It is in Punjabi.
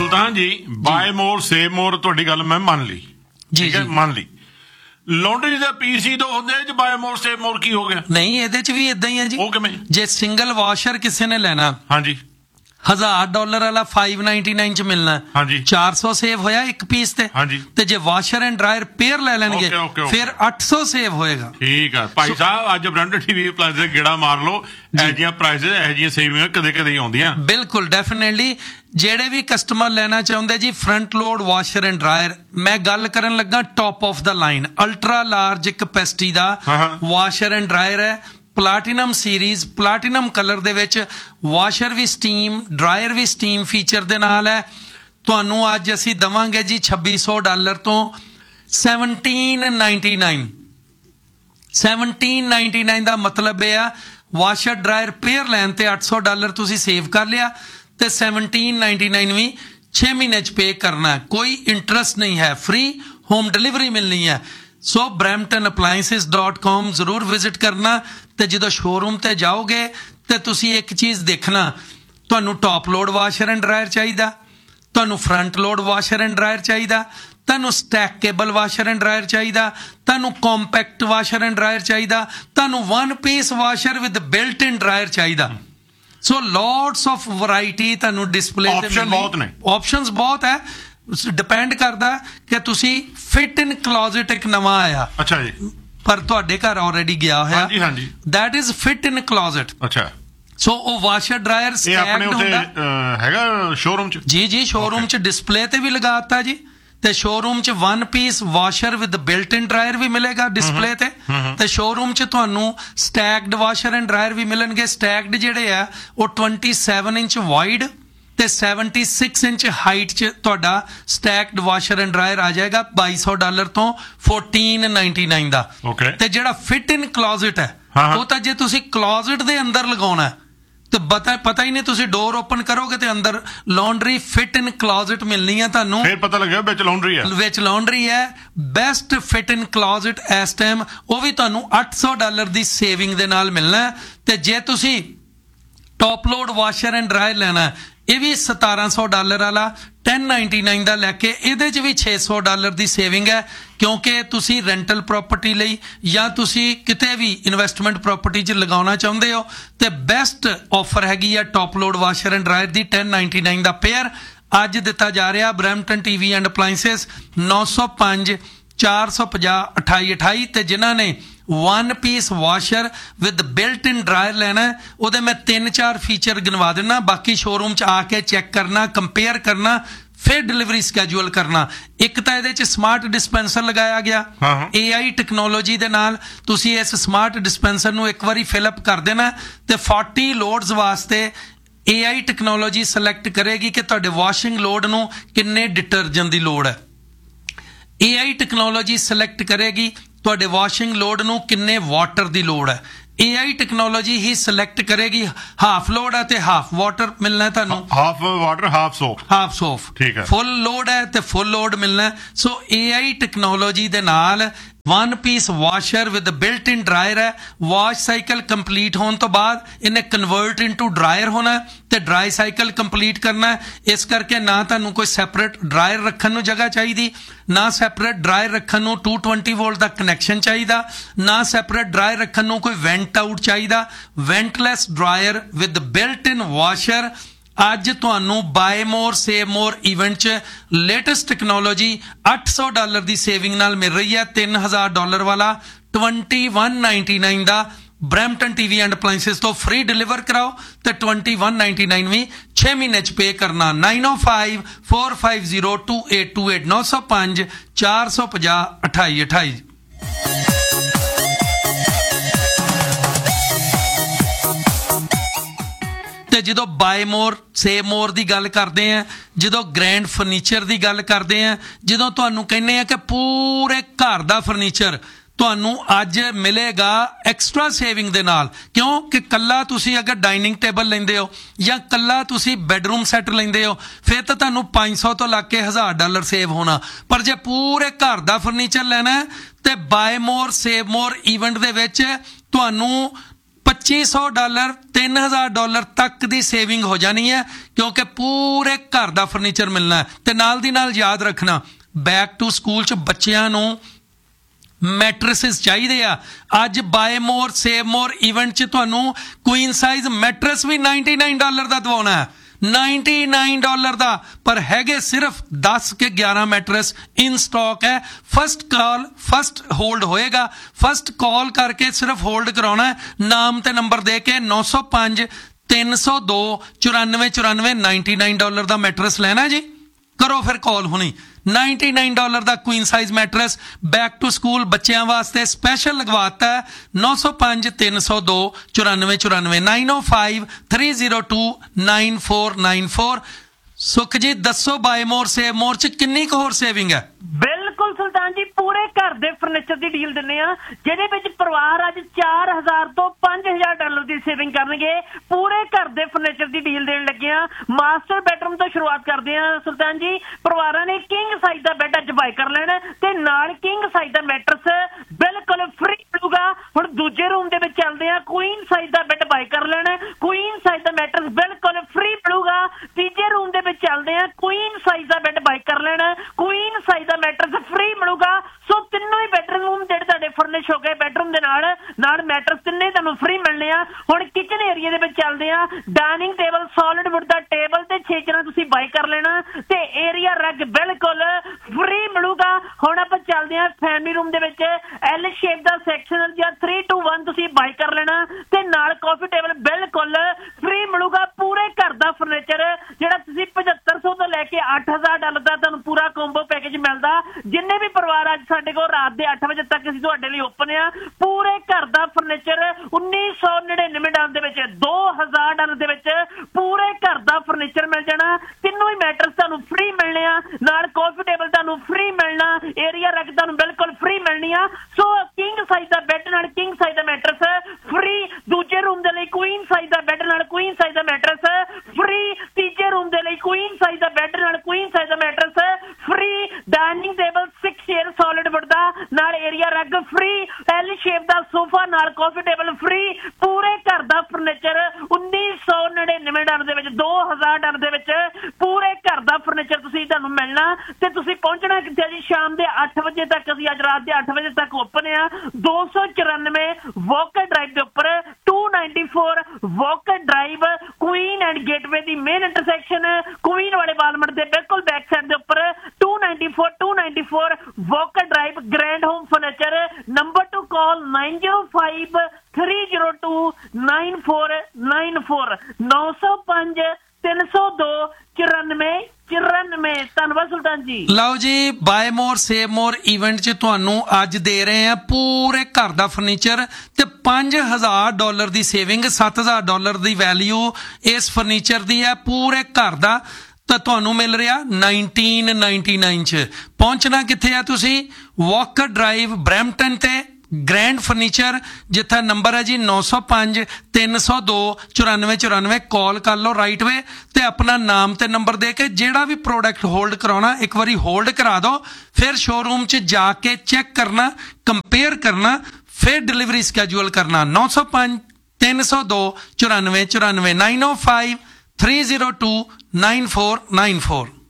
ਸੁਲਤਾਨ ਜੀ ਬਾਏ ਮੋਰ ਸੇਵ ਮੋਰ ਤੁਹਾਡੀ ਗੱਲ ਮੈਂ ਮੰਨ ਲਈ ਠੀਕ ਹੈ ਮੰਨ ਲਈ ਲਾਂਡਰੀ ਦਾ ਪੀਸੀ ਤੋਂ ਹੁੰਦੇ ਚ ਬਾਏ ਮੋਰ ਸੇਵ ਮੋਰ ਕੀ ਹੋ ਗਿਆ ਨਹੀਂ ਇਹਦੇ ਚ ਵੀ ਇਦਾਂ ਹੀ ਹੈ ਜੀ ਉਹ ਕਿਵੇਂ ਜੇ ਸਿੰਗਲ ਵਾਸ਼ਰ ਕਿਸੇ ਨੇ ਲੈਣਾ ਹਾਂਜੀ $1000 ਵਾਲਾ 599 ਚ ਮਿਲਣਾ ਹਾਂਜੀ 400 ਸੇਵ ਹੋਇਆ ਇੱਕ ਪੀਸ ਤੇ ਹਾਂਜੀ ਤੇ ਜੇ ਵਾਸ਼ਰ ਐਂਡ ਡਰਾਇਰ ਪੇਅਰ ਲੈ ਲੈਣਗੇ ਫਿਰ 800 ਸੇਵ ਹੋਏਗਾ ਠੀਕ ਆ ਭਾਈ ਸਾਹਿਬ ਅੱਜ ਬ੍ਰਾਂਡ ਟੀਵੀ ਪਲੱਸ ਦੇ ਗੇੜਾ ਮਾਰ ਲਓ ਇਹ ਜੀਆਂ ਪ੍ਰਾਈਸਿਸ ਇਹ ਜੀਆਂ ਸੇਵਿੰਗਾਂ ਕਦੇ ਕਦੇ ਆਉਂਦੀਆਂ ਬਿਲਕੁਲ ਡੈਫੀਨੇਟਲੀ ਜਿਹੜੇ ਵੀ ਕਸਟਮਰ ਲੈਣਾ ਚਾਹੁੰਦੇ ਜੀ front load washer and dryer ਮੈਂ ਗੱਲ ਕਰਨ ਲੱਗਾ top of the line ultra large capacity the washer and dryer ਹੈ ਪਲਾਟੀਨਮ ਸੀਰੀਜ਼ ਪਲਾਟੀਨਮ ਕਲਰ ਦੇ ਵਿੱਚ ਵਾਸ਼ਰ ਵੀ ਸਟੀਮ ਡਰਾਇਰ ਵੀ ਸਟੀਮ ਫੀਚਰ ਦੇ ਨਾਲ ਹੈ ਤੁਹਾਨੂੰ ਅੱਜ ਅਸੀਂ ਦਵਾਂਗੇ ਜੀ $2600 ਤੋਂ 1799 ਦਾ ਮਤਲਬ ਇਹ ਆ ਵਾਸ਼ਰ ਡਰਾਇਰ ਪੇਅਰ ਲੈਣ ਤੇ $800 ਤੁਸੀਂ ਸੇਵ ਕਰ ਲਿਆ ਤੇ 1799 ਵੀ 6 ਮਹੀਨੇ ਚ ਪੇ ਕਰਨਾ ਕੋਈ ਇੰਟਰਸਟ ਨਹੀਂ ਹੈ ਫ੍ਰੀ ਹੋਮ ਡਿਲੀਵਰੀ ਮਿਲਣੀ ਹੈ ਸੋ bramptonappliances.com ਜ਼ਰੂਰ ਵਿਜ਼ਿਟ ਕਰਨਾ ਤੇ ਜਦੋਂ ਸ਼ੋਰੂਮ ਤੇ ਜਾਓਗੇ ਤੇ ਤੁਸੀਂ ਇੱਕ ਚੀਜ਼ ਦੇਖਣਾ ਤੁਹਾਨੂੰ top load washer and dryer ਚਾਹੀਦਾ ਤੁਹਾਨੂੰ front load washer and dryer ਚਾਹੀਦਾ ਤੁਹਾਨੂੰ ਸਟੈਕੇਬਲ ਵਾਸ਼ਰ ਐਂਡ ਡਰਾਇਰ ਚਾਹੀਦਾ ਤੁਹਾਨੂੰ ਕੰਪੈਕਟ ਵਾਸ਼ਰ ਐਂਡ ਡਰਾਇਰ ਚਾਹੀਦਾ ਤੁਹਾਨੂੰ one piece washer with built in dryer ਚਾਹੀਦਾ ਸੋ ਲੋਟਸ ਆਫ ਵੈਰਾਈਟੀ ਤੁਹਾਨੂੰ ਡਿਸਪਲੇ ਤੇ ਆਪਸ਼ਨਸ ਬਹੁਤ ਹੈ ਡਿਪੈਂਡ ਕਰਦਾ ਕਿ ਤੁਸੀਂ ਫਿਟ ਇਨ ਕਲੋਜ਼ਟ ਇੱਕ ਨਵਾਂ ਆਇਆ ਅੱਛਾ ਜੀ ਪਰ ਤੁਹਾਡੇ ਘਰ ਆਲਰੇਡੀ ਗਿਆ ਹੋਇਆ ਹਾਂਜੀ ਹਾਂਜੀ ਦੈਟ ਇਜ਼ ਫਿਟ ਇਨ ਕਲੋਜ਼ਟ ਅੱਛਾ ਸੋ ਉਹ ਵਾਸ਼ਰ ਡਰਾਇਰ ਸਟੈਕਡ ਹੁੰਦਾ ਹੈਗਾ ਸ਼ੋਰੂਮ ਚ ਜੀ ਸ਼ੋਰੂਮ ਚ ਡਿਸਪਲੇ ਤੇ ਵੀ ਲਗਾਤਾ ਜੀ ਤੇ ਸ਼ੋਰੂਮ ਚ one piece washer with built in dryer ਵੀ ਮਿਲੇਗਾ ਡਿਸਪਲੇ ਤੇ ਸ਼ੋਰੂਮ ਚ ਤੁਹਾਨੂੰ ਸਟੈਕਡ ਵਾਸ਼ਰ ਐਂਡ ਡਰਾਇਰ ਵੀ ਮਿਲਣਗੇ ਸਟੈਕਡ ਜਿਹੜੇ ਆ ਉਹ 27 ਇੰਚ ਵਾਈਡ ਤੇ 76 ਇੰਚ ਹਾਈਟ ਚ ਤੁਹਾਡਾ ਸਟੈਕਡ ਵਾਸ਼ਰ ਐਂਡ ਡਰਾਇਰ ਆ ਜਾਏਗਾ $2200 ਤੋਂ 1499 ਦਾ ਤੇ ਜਿਹੜਾ ਫਿਟ ਇਨ ਕਲੋਜ਼ਟ ਹੈ ਉਹ ਤਾਂ ਜੇ ਤੁਸੀਂ ਕਲੋਜ਼ਟ ਦੇ ਅੰਦਰ ਲਗਾਉਣਾ ਤੇ ਪਤਾ ਹੀ ਨਹੀਂ ਤੁਸੀਂ ਡੋਰ ਓਪਨ ਕਰੋਗੇ ਤੇ ਅੰਦਰ ਲਾਂਡਰੀ ਫਿਟ ਇਨ ਕਲੋਜ਼ਟ ਮਿਲਣੀ ਹੈ ਤੁਹਾਨੂੰ ਫਿਰ ਪਤਾ ਲੱਗਿਆ ਵਿੱਚ ਲਾਂਡਰੀ ਹੈ ਬੈਸਟ ਫਿਟ ਇਨ ਕਲੋਜ਼ਟ ਇਸ ਟਾਈਮ ਉਹ ਵੀ ਤੁਹਾਨੂੰ $800 ਦੀ ਸੇਵਿੰਗ ਦੇ ਨਾਲ ਮਿਲਣਾ ਤੇ ਜੇ ਤੁਸੀਂ top load washer and dryer ਲੈਣਾ ਇਹ ਵੀ $1700 ਵਾਲਾ 1099 ਦਾ ਲੈ ਕੇ ਇਹਦੇ 'ਚ ਵੀ $600 ਦੀ ਸੇਵਿੰਗ ਹੈ ਕਿਉਂਕਿ ਤੁਸੀਂ ਰੈਂਟਲ ਪ੍ਰਾਪਰਟੀ ਲਈ ਜਾਂ ਤੁਸੀਂ ਕਿਤੇ ਵੀ ਇਨਵੈਸਟਮੈਂਟ ਪ੍ਰਾਪਰਟੀ 'ਚ ਲਗਾਉਣਾ ਚਾਹੁੰਦੇ ਹੋ ਤੇ ਬੈਸਟ ਆਫਰ ਹੈਗੀ ਆ top load washer and dryer the 1099 the pair ਅੱਜ ਦਿੱਤਾ ਜਾ ਰਿਹਾ ਬ੍ਰੈਂਪਟਨ ਟੀਵੀ ਐਂਡ ਅਪਲਾਈਐਂਸਸ 905 450 2828 ਤੇ ਜਿਨ੍ਹਾਂ ਨੇ one piece washer with built in dryer ਲੈਣਾ ਉਹਦੇ ਮੈਂ 3-4 ਫੀਚਰ ਗਿਣਵਾ ਦੇਣਾ ਬਾਕੀ ਸ਼ੋਰੂਮ 'ਚ ਆ ਕੇ ਚੈੱਕ ਕਰਨਾ ਕੰਪੇਅਰ ਕਰਨਾ ਫਿਰ ਡਿਲੀਵਰੀ ਸਕੈਜੂਅਲ ਕਰਨਾ ਇੱਕ ਤਾਂ ਇਹਦੇ 'ਚ ਸਮਾਰਟ ਡਿਸਪੈਂਸਰ ਲਗਾਇਆ ਗਿਆ AI ਟੈਕਨੋਲੋਜੀ ਦੇ ਨਾਲ ਤੁਸੀਂ ਇਸ ਸਮਾਰਟ ਡਿਸਪੈਂਸਰ ਨੂੰ ਇੱਕ ਵਾਰੀ ਫਿਲ ਅਪ ਕਰ ਦੇਣਾ ਤੇ 40 ਲੋਡਸ ਵਾਸਤੇ AI ਟੈਕਨੋਲੋਜੀ ਸਿਲੈਕਟ ਕਰੇਗੀ ਕਿ ਤੁਹਾਡੇ ਵਾਸ਼ਿੰਗ ਲੋਡ ਨੂੰ ਕਿੰਨੇ ਡਿਟਰਜੈਂਟ ਦੀ ਲੋੜ ਹੈ AI ਟੈਕਨੋਲੋਜੀ ਸਿਲੈਕਟ ਕਰੇਗੀ ਤੁਹਾਡੇ ਵਾਸ਼ਿੰਗ ਲੋਡ ਨੂੰ ਕਿੰਨੇ ਵਾਟਰ ਦੀ ਲੋੜ ਹੈ AI ਟੈਕਨੋਲੋਜੀ ਹੀ ਸਿਲੈਕਟ ਕਰੇਗੀ ਹਾਫ ਲੋਡ ਹੈ ਤੇ ਹਾਫ ਵਾਟਰ ਮਿਲਣਾ ਤੁਹਾਨੂੰ ਹਾਫ ਵਾਟਰ ਹਾਫ ਸੋਪ ਠੀਕ ਹੈ ਫੁੱਲ ਲੋਡ ਹੈ ਤੇ ਫੁੱਲ ਲੋਡ ਮਿਲਣਾ ਸੋ AI ਟੈਕਨੋਲੋਜੀ ਦੇ ਨਾਲ one piece washer with built in dryer ਹੈ ਵਾਸ਼ ਸਾਈਕਲ ਕੰਪਲੀਟ ਹੋਣ ਤੋਂ ਬਾਅਦ ਇਹਨੇ ਕਨਵਰਟ ਇਨਟੂ ਡਰਾਇਰ ਹੋਣਾ ਤੇ ਡਰਾਈ ਸਾਈਕਲ ਕੰਪਲੀਟ ਕਰਨਾ ਇਸ ਕਰਕੇ ਨਾ ਤੁਹਾਨੂੰ ਕੋਈ ਸੈਪਰੇਟ ਡਰਾਇਰ ਰੱਖਣ ਨੂੰ ਜਗ੍ਹਾ ਚਾਹੀਦੀ ਨਾ ਸੈਪਰੇਟ ਡਰਾਇਰ ਰੱਖਣ ਨੂੰ 220 ਵੋਲਟ ਦਾ ਕਨੈਕਸ਼ਨ ਚਾਹੀਦਾ ਨਾ ਸੈਪਰੇਟ ਡਰਾਇਰ ਰੱਖਣ ਨੂੰ ਕੋਈ ਵੈਂਟ ਆਊਟ ਚਾਹੀਦਾ ਵੈਂਟਲੈਸ dryer with built in washer ਅੱਜ ਤੁਹਾਨੂੰ ਬਾਏ ਮੋਰ ਸੇਵ ਮੋਰ ਇਵੈਂਟ 'ਚ ਲੇਟੈਸਟ ਟੈਕਨੋਲੋਜੀ $800 ਦੀ ਸੇਵਿੰਗ ਨਾਲ ਮਿਲ ਰਹੀ ਹੈ $3000 ਵਾਲਾ 2199 ਦਾ ਬ੍ਰੈਂਪਟਨ ਟੀਵੀ ਐਂਡ ਅਪਲਾਈਐਂਸਸ ਤੋਂ ਫ੍ਰੀ ਡਿਲੀਵਰ ਕਰਾਓ ਤੇ 2199 ਵੀ 6 ਮਹੀਨੇ 'ਚ ਪੇ ਕਰਨਾ 9054502828 905 450 2828 ਤੇ ਜਦੋਂ ਬਾਏ ਮੋਰ ਸੇਵ ਮੋਰ ਦੀ ਗੱਲ ਕਰਦੇ ਆ ਜਦੋਂ ਗ੍ਰੈਂਡ ਫਰਨੀਚਰ ਦੀ ਗੱਲ ਕਰਦੇ ਆ ਜਦੋਂ ਤੁਹਾਨੂੰ ਕਹਿੰਦੇ ਆ ਕਿ ਪੂਰੇ ਘਰ ਦਾ ਫਰਨੀਚਰ ਤੁਹਾਨੂੰ ਅੱਜ ਮਿਲੇਗਾ ਐਕਸਟਰਾ ਸੇਵਿੰਗ ਦੇ ਨਾਲ ਕਿਉਂ ਕਿ ਕੱਲਾ ਤੁਸੀਂ ਅਗਰ ਡਾਈਨਿੰਗ ਟੇਬਲ ਲੈਂਦੇ ਹੋ ਜਾਂ ਕੱਲਾ ਤੁਸੀਂ ਬੈਡਰੂਮ ਸੈੱਟ ਲੈਂਦੇ ਹੋ ਫਿਰ ਤਾਂ ਤੁਹਾਨੂੰ 500 ਤੋਂ ਲੱਗ ਕੇ $1000 ਸੇਵ ਹੋਣਾ ਪਰ ਜੇ ਪੂਰੇ ਘਰ ਦਾ ਫਰਨੀਚਰ ਲੈਣਾ ਤੇ ਬਾਏ ਮੋਰ ਸੇਵ ਮੋਰ ਇਵੈਂਟ ਦੇ ਵਿੱਚ ਤੁਹਾਨੂੰ $2500 $3000 ਤੱਕ ਦੀ ਸੇਵਿੰਗ ਹੋ ਜਾਣੀ ਹੈ, ਕਿਉਂਕਿ ਪੂਰੇ ਘਰ ਦਾ ਫਰਨੀਚਰ ਮਿਲਣਾ ਹੈ। ਤੇ ਨਾਲ ਦੀ ਨਾਲ ਯਾਦ ਰੱਖਣਾ, ਬੈਕ ਟੂ ਸਕੂਲ 'ਚ ਬੱਚਿਆਂ ਨੂੰ ਮੈਟਰਸਿਸ ਚਾਹੀਦੇ ਆ। ਅੱਜ ਬਾਏ ਮੋਰ ਸੇਵ ਮੋਰ ਇਵੈਂਟ 'ਚ ਤੁਹਾਨੂੰ ਕੁਈਨ ਸਾਈਜ਼ ਮੈਟਰਸ ਵੀ $99 ਦਾ ਦਵਾਉਣਾ ਹੈ, $99 ਦਾ। ਪਰ ਹੈਗੇ ਸਿਰਫ 10 ਕੇ 11 ਮੈਟਰਸ ਇਨ ਸਟਾਕ ਹੈ। ਫਸਟ ਕਾਲ ਫਸਟ ਹੋਲਡ ਹੋਏਗਾ, ਫਸਟ ਕਾਲ ਕਰਕੇ ਸਿਰਫ ਹੋਲਡ ਕਰਾਉਣਾ ਹੈ, ਨਾਮ ਤੇ ਨੰਬਰ ਦੇ ਕੇ 905 302 9494 $99 ਦਾ ਮੈਟਰਸ ਲੈਣਾ ਜੀ। ਕਰੋ ਫਿਰ ਕਾਲ ਹੁਣੀ। $99 ਦਾ Queen size matters back to school ਬੱਚਿਆਂ ਵਾਸਤੇ ਸਪੈਸ਼ਲ ਲਗਵਾਤਾ ਹੈ। 905 302 9494 905 302 9494। ਸੁਖ ਜੀ ਦੱਸੋ, ਬਾਏ ਮੋਰ ਸੇਵ ਮੋਰ 'ਚ ਕਿੰਨੀ ਕੁ ਹੋਰ ਸੇਵਿੰਗ ਹੈ? ਬਿਲਕੁਲ ਸੁਲਤਾਨ ਜੀ, ਪੂਰੇ ਘਰ ਦੇ ਫਰਨੀਚਰ ਦੀ ਡੀਲ ਦਿੰਦੇ ਆ, ਜਿਹਦੇ ਵਿੱਚ ਪਰਿਵਾਰ ਅੱਜ $4000 ਤੋਂ $5000 ਦੀ ਸੇਵਿੰਗ ਕਰਨਗੇ। ਪੂਰੇ ਘਰ ਦੇ ਫਰਨੀਚਰ ਦੀ ਡੀਲ ਦੇਣ ਲੱਗੇ ਆ। ਮਾਸਟਰ ਬੈਡਰੂਮ ਤੋਂ ਸ਼ੁਰੂਆਤ ਕਰਦੇ ਆ ਸੁਲਤਾਨ ਜੀ। ਪਰਿਵਾਰਾਂ ਨੇ ਕਿੰਗ ਸਾਈਜ਼ ਦਾ ਬੈੱਡ ਅੱਜ ਬਾਈ ਕਰ ਲੈਣਾ ਤੇ ਨਾਲ ਕਿੰਗ ਸਾਈਜ਼ ਦਾ ਮੈਟਰਸ ਬਿਲਕੁਲ ਫ੍ਰੀ ਮਿਲੂਗਾ। ਹੁਣ ਦੂਜੇ ਰੂਮ ਦੇ ਵਿੱਚ ਚੱਲਦੇ ਆ, ਕੁਈਨ ਸਾਈਜ਼ ਦਾ ਬੈੱਡ ਬਾਈ ਕਰ ਲੈਣਾ, ਕੁਈਨ ਸਾਈਜ਼ ਦਾ ਮੈਟਰਸ ਬਿਲਕੁਲ ਫ੍ਰੀ ਮਿਲੂਗਾ। ਤੀਜੇ ਰੂਮ ਦੇ ਵਿੱਚ ਚੱਲਦੇ ਆ, ਕੁਈਨ ਸਾਈਜ਼ ਦਾ ਬੈੱਡ ਬਾਈ ਕਰ ਲੈਣਾ, ਕੁਈਨ ਸਾਈਜ਼ ਦਾ ਮੈਟਰਸ ਫ੍ਰੀ ਮਿਲੂਗਾ। ਸੋ ਤਿੰਨੋਂ ਹੀ ਬੈਡਰੂਮ ਜਿਹੜੇ ਤੁਹਾਡੇ ਫਰਨਿਸ਼ ਹੋ ਗਏ ਬੈਡਰੂਮ ਦੇ ਨਾਲ ਮੈਟਰਸ ਤਿੰਨੇ ਤੁਹਾਨੂੰ ਫ੍ਰੀ ਮਿਲਣੇ ਆ। ਹੁਣ ਕਿਚਨ ਏਰੀਆ ਦੇ ਵਿੱਚ ਚੱਲਦੇ ਆ, ਡਾਈਨਿੰਗ ਟੇਬਲ ਸੋਲਿਡ ਵੁੱਡ ਦਾ ਟੇਬਲ ਤੇ 6 ਜਣਾ ਤੁਸੀਂ ਬਾਈ ਕਰ ਲੈਣਾ ਤੇ ਏਰੀਆ ਰਗ ਬਿਲਕੁਲ ਫ੍ਰੀ ਮਿਲੂਗਾ। ਹੁਣ ਆਪਾਂ ਚੱਲਦੇ ਆ ਫੈਮਿਲੀ ਰੂਮ ਦੇ ਵਿੱਚ, ਐਲ ਸ਼ੇਪ ਦਾ ਸੈਕਸ਼ਨਲ ਜਾਂ 3-2-1 ਤੁਸੀਂ ਬਾਈ ਕਰ ਲੈਣਾ ਤੇ ਨਾਲ ਕਾਫੀ ਟੇਬਲ ਬਿਲਕੁਲ ਫ੍ਰੀ ਮਿਲੂਗਾ। ਪੂਰੇ ਘਰ ਦਾ ਫਰਨੀਚਰ ਜਿਹੜਾ ਤੁਸੀਂ 7500 ਤੋਂ ਲੈ ਕੇ $8000 ਦਾ ਤੁਹਾਨੂੰ ਪੂਰਾ ਕੰਬੋ ਪੈਕੇਜ ਮਿਲਦਾ। ਜਿੰਨੇ ਵੀ ਪਰਿਵਾਰ ਅੱਜ ਸਾਡੇ ਕੋਲ ਰਾਤ ਦੇ 8 ਵਜੇ ਤੱਕ ਅਸੀਂ ਤੁਹਾਡੇ ਲਈ ਓਪਨ ਆ। ਪੂਰੇ ਘਰ ਦਾ ਫਰਨੀਚਰ $1999 ਦੇ ਵਿੱਚ, $2000 ਦੇ ਵਿੱਚ ਪੂਰੇ ਘਰ ਦਾ ਫਰਨੀਚਰ ਮਿਲ ਜਾਣਾ। ਤਿੰਨੋਂ ਹੀ ਮੈਟਰਸ ਤੁਹਾਨੂੰ ਫ੍ਰੀ ਮਿਲਣੇ ਆ, ਨਾਲ ਕਾਫੀ ਟੇਬਲ ਤੁਹਾਨੂੰ ਫ੍ਰੀ ਮਿਲਣਾ, ਏਰੀਆ ਰਗ ਤੁਹਾਨੂੰ ਬਿਲਕੁਲ ਫ੍ਰੀ ਮਿਲਣੀ ਆ। ਸੋ ਕਿੰਗ ਸਾਈਜ਼ ਦਾ ਬੈੱਡ ਨਾਲ ਕਿੰਗ ਸਾਈਜ਼ ਦਾ ਮੈਟਰਸ ਫ੍ਰੀ। ਦੂਜੇ ਰੂਮ ਦੇ ਲਈ ਕੁਈਨ ਸਾਈਜ਼ ਦਾ ਬੈੱਡ ਨਾਲ ਕੁਈਨ ਸਾਈਜ਼ ਦਾ ਮੈਟਰਸ ਫ੍ਰੀ। ਤੀਜੇ ਰੂਮ ਦੇ ਲਈ ਕੁਈਨ ਸਾਈਜ਼ ਦਾ ਬੈੱਡ ਨਾਲ ਕੁਈਨ ਸਾਈਜ਼ ਦਾ matters free. Dining table 6 chair solid wood ਦਾ ਨਾਲ ਏਰੀਆ ਰਗ ਫ੍ਰੀ। ਐਲ ਸ਼ੇਪ ਦਾ ਸੋਫਾ ਨਾਲ ਕਾਫੀ ਟੇਬਲ ਫ੍ਰੀ। ਪੂਰੇ ਘਰ ਦਾ ਫਰਨੀਚਰ $1999 ਦੇ ਵਿੱਚ, $2000 ਦੇ ਵਿੱਚ ਪੂਰੇ ਘਰ ਦਾ ਫਰਨੀਚਰ ਤੁਸੀਂ ਤੁਹਾਨੂੰ ਮਿਲਣਾ। ਤੇ ਤੁਸੀਂ ਪਹੁੰਚਣਾ ਕਿੱਥੇ ਜੀ? ਸ਼ਾਮ ਦੇ 8 ਵਜੇ ਤੱਕ, ਅਸੀਂ ਅੱਜ ਰਾਤ ਦੇ 8 ਵਜੇ ਤੱਕ ਓਪਨ ਆ। 294 ਵੋਕਰ ਡਰਾਈਵ ਦੇ ਉੱਪਰ, 294 walker drive, Queen and gateway the main intersection, Queen ਵਾਲੇ ਵਾਲਮਾਰਟ ਦੇ ਬਿਲਕੁਲ ਬੈਕ ਸਾਈਡ ਦੇ ਉੱਪਰ 294 walker drive, grand home furniture. Number two ਕਾਲ 905 302 9494 905 302 9494। ਧੰਨਵਾਦ ਸੁਲਤਾਨ ਜੀ। ਲਓ ਜੀ, ਬਾਏ ਮੋਰ ਸੇਵ ਮੋਰ ਇਵੈਂਟ 'ਚ ਤੁਹਾਨੂੰ ਅੱਜ ਦੇ ਰਹੇ ਆ ਪੂਰੇ ਘਰ ਦਾ ਫਰਨੀਚਰ ਤੇ $5000 ਦੀ ਸੇਵਿੰਗ, $7000 ਦੀ ਵੈਲਿਊ ਇਸ ਫਰਨੀਚਰ ਦੀ ਹੈ ਪੂਰੇ ਘਰ ਦਾ। ਤਾਂ ਤੁਹਾਨੂੰ ਮਿਲ ਰਿਹਾ 1999 'ਚ। ਪਹੁੰਚਣਾ ਕਿੱਥੇ ਆ ਤੁਸੀਂ? ਵਾਕਰ ਡਰਾਈਵ ਬਰੈਂਪਟਨ ਤੇ ਗ੍ਰੈਂਡ ਫਰਨੀਚਰ, ਜਿੱਥੇ ਨੰਬਰ ਹੈ ਜੀ 905 302 9494। ਕਾਲ ਕਰ ਲਓ ਰਾਈਟ ਵੇ ਤੇ ਆਪਣਾ ਨਾਮ ਤੇ ਨੰਬਰ ਦੇ ਕੇ ਜਿਹੜਾ ਵੀ ਪ੍ਰੋਡਕਟ ਹੋਲਡ ਕਰਾਉਣਾ ਇੱਕ ਵਾਰੀ ਹੋਲਡ ਕਰਾ ਦਿਓ। ਫਿਰ ਸ਼ੋਰੂਮ 'ਚ ਜਾ ਕੇ ਚੈੱਕ ਕਰਨਾ, ਕੰਪੇਅਰ ਕਰਨਾ, ਫਿਰ ਡਿਲੀਵਰੀ ਸਕੈਜੂਅਲ ਕਰਨਾ। 905 302 9494 905 302 9494।